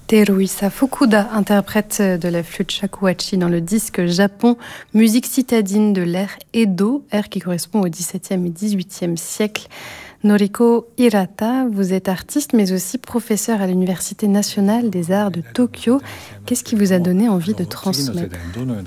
Teruisa Fukuda, interprète de la flûte shakuhachi dans le disque Japon, musique citadine de l'ère Edo, ère qui correspond au XVIIe et XVIIIe siècle. Noriko Hirata, vous êtes artiste mais aussi professeur à l'Université nationale des arts de Tokyo. Qu'est-ce qui vous a donné envie de transmettre?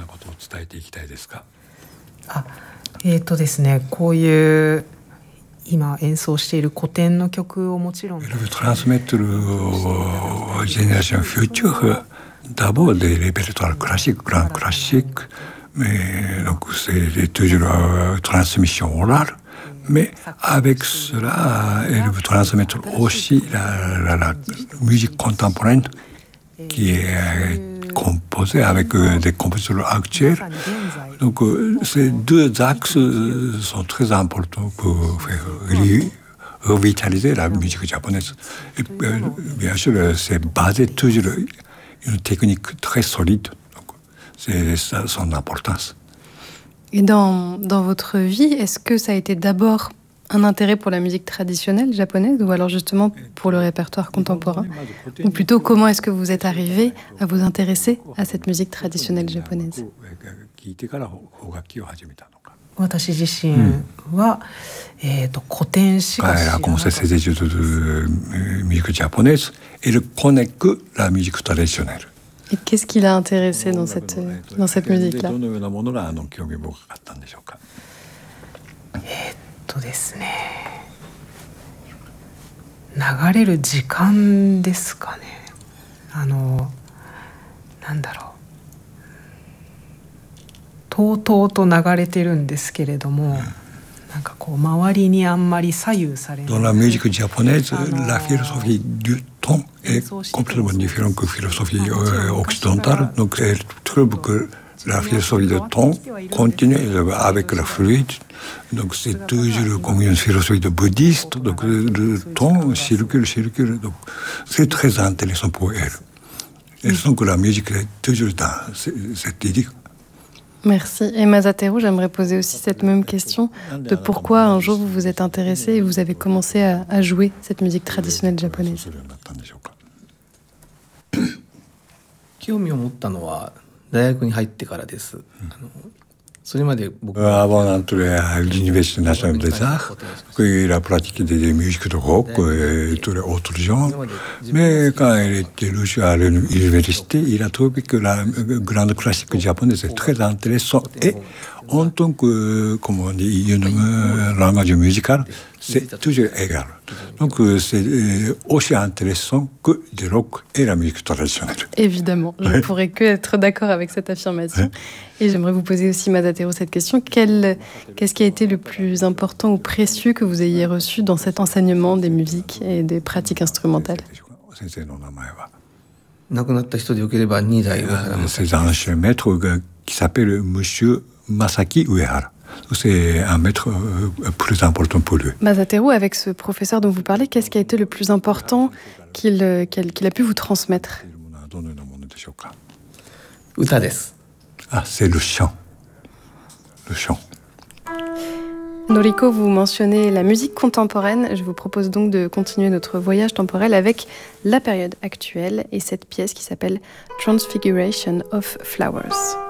ですね、こういう今演奏している古典の曲をもちろん transmettre aux générations futures d'abord des répertoires classiques, grands classiques, mais donc c'est toujours une transmission orale, mais avec cela, elle veut transmettre aussi la musique contemporaine qui est composée avec des compositeurs actuels. Donc ces deux axes sont très importants pour faire revitaliser la musique japonaise. Et bien sûr, c'est basé toujours sur une technique très solide. Donc, c'est ça son importance. Et dans votre vie, est-ce que ça a été d'abord un intérêt pour la musique traditionnelle japonaise ou alors justement pour le répertoire contemporain? Ou plutôt, comment est-ce que vous êtes arrivé à vous intéresser à cette musique traditionnelle japonaise? 私自身は、古典史が Elle a commencé ses études de musique japonaise et elle connaît que la musique traditionnelle. Et qu'est-ce qui l'a intéressé dans cette musique-là? どのようなものが興味深かったんでしょうか。 ですね、流れる時間ですかね。なんだろう、とうとうと流れてるんですけれども、なんかこう周りにあんまり左右されない。 Dans la musique japonaise, la philosophie du temps est complètement différente que la philosophie occidentale. Donc elle trouve que la philosophie du temps continue avec la fluide. Donc c'est toujours comme une philosophie de bouddhiste. Donc le temps circule. Donc c'est très intéressant pour elle. Elle sent que la musique est toujours dans cette idée. Merci. Et Masateru, j'aimerais poser aussi cette même question de pourquoi un jour vous vous êtes intéressé et vous avez commencé à jouer cette musique traditionnelle japonaise. 興味を持ったのは大学に入ってからです。 Avant d'entrer à l'Université nationale des arts, il a pratiqué des musiques de rock et tous les autres genres. Mais quand il était reçu à l'université, il a trouvé que la grande classique japonaise est très intéressante. Et en tant que, comme on dit, un langage musical, c'est toujours égal. Donc c'est aussi intéressant que du rock et la musique traditionnelle. Évidemment, je ne pourrais que être d'accord avec cette affirmation. Et j'aimerais vous poser aussi, Masateru, cette question. Qu'est-ce qui a été le plus important ou précieux que vous ayez reçu dans cet enseignement des musiques et des pratiques instrumentales? C'est un ancien maître qui s'appelle Monsieur Masaki Uehara. C'est un maître plus important pour lui. Masateru, avec ce professeur dont vous parlez, qu'est-ce qui a été le plus important qu'il a pu vous transmettre? Ah, c'est le chant. Le chant. Noriko, vous mentionnez la musique contemporaine. Je vous propose donc de continuer notre voyage temporel avec la période actuelle et cette pièce qui s'appelle Transfiguration of Flowers.